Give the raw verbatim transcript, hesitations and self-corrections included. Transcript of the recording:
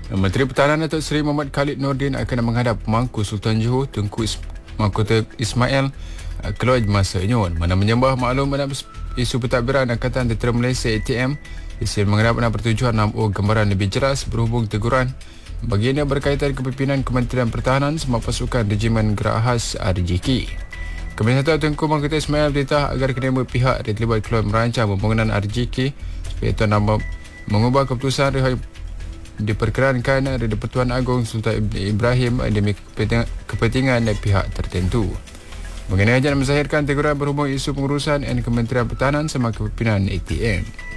Menteri Pertahanan Datuk Seri Muhammad Khalid Nordin akan menghadap pemangku Sultan Johor Tunku Is- Mahkota Ismail keluar masa nyun. Mana menyembah maklum mengenai isu pentadbiran Angkatan Tentera Malaysia A T M. Isin mengenai pertujuan enam O gambaran lebih jelas berhubung teguran baginda berkaitan kepimpinan Kementerian Pertahanan sama pasukan Regimen Gerak Khas R G K. Kementerian Satu Tunku Mahkota Ismail perintah agar kedua pihak yang terlibat keluar merancang pembangunan R G K supaya tuan nama mengubah keputusan rihai diperkirakan dari Pertuan Agong Sultan Ibrahim demi kepentingan pihak tertentu. Mengenai ajar menzahirkan teguran berhubung isu pengurusan dan Kementerian Pertahanan sama kepimpinan A T M.